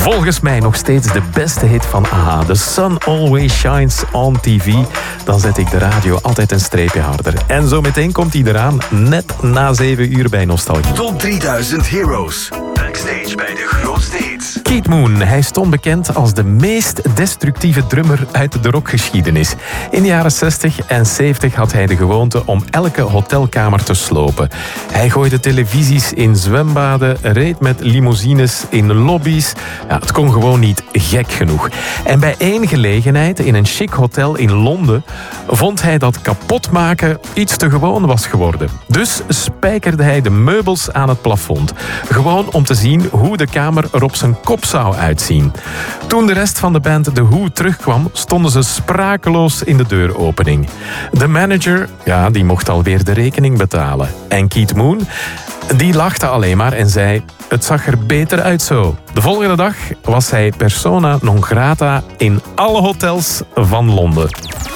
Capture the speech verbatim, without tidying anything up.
Volgens mij nog steeds de beste hit van A H A. The Sun Always Shines on T V. Dan zet ik de radio altijd een streepje harder. En zo meteen komt hij eraan, net na zeven uur bij Nostalgie. Top drieduizend Heroes. Backstage bij de grootste hits. Keith Moon, hij stond bekend als de meest destructieve drummer uit de rockgeschiedenis. In de jaren zestig en zeventig had hij de gewoonte om elke hotelkamer te slopen. Hij gooide televisies in zwembaden, reed met limousines in lobby's. Ja, het kon gewoon niet gek genoeg. En bij één gelegenheid, in een chic hotel in Londen, vond hij dat kapotmaken iets te gewoon was geworden. Dus spijkerde hij de meubels aan het plafond. Gewoon om te zien hoe de kamer er op zijn kop zou uitzien. Toen de rest van de band The Who terugkwam, stonden ze sprakeloos in de deuropening. De manager, ja, die mocht alweer de rekening betalen. En Keith Moon, die lachte alleen maar en zei: het zag er beter uit zo. De volgende dag was hij persona non grata in alle hotels van Londen.